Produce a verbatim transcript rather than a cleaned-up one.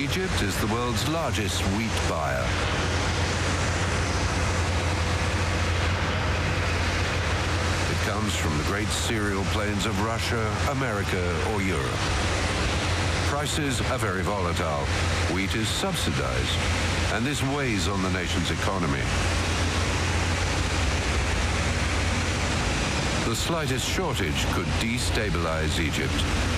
Egypt is the world's largest wheat buyer. It comes from the great cereal plains of Russia, America, or Europe. Prices are very volatile. Wheat is subsidized, and this weighs on the nation's economy. The slightest shortage could destabilize Egypt.